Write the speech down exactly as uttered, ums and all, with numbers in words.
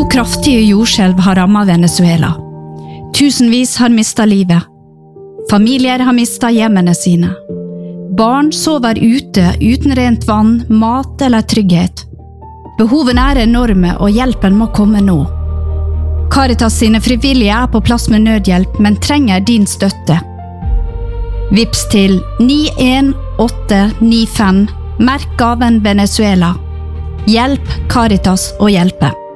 Kraftige jordskjelv har rammet Venezuela. Tusenvis har mistet livet. Familier har mistet hjemmene sine. Barn sover ute uten rent vann, mat eller trygghet. Behovene er enorme, og hjelpen må komme nå. Caritas sine frivillige er på plass med nødhjelp, men trenger din støtte. Vips til ni en åtte ni fem, merk gaven Venezuela. Hjelp Caritas å hjelpe.